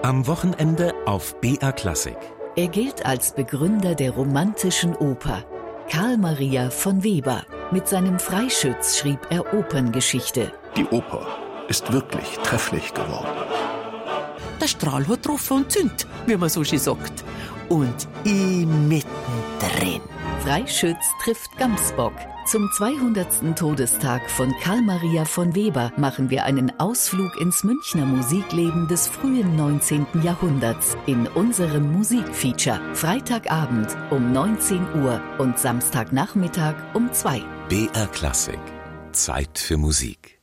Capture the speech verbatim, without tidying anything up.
Am Wochenende auf B R Klassik. Er gilt als Begründer der romantischen Oper. Karl Maria von Weber. Mit seinem Freischütz schrieb er Operngeschichte. Die Oper ist wirklich trefflich geworden. Der Strahl hat getroffen und zündt, wie man so schön sagt. Und ich mittendrin. Freischütz trifft Gamsbock. Zum zweihundertsten Todestag von Karl Maria von Weber machen wir einen Ausflug ins Münchner Musikleben des frühen neunzehnten Jahrhunderts in unserem Musikfeature. Freitagabend um neunzehn Uhr und Samstagnachmittag um zwei. B R Klassik. Zeit für Musik.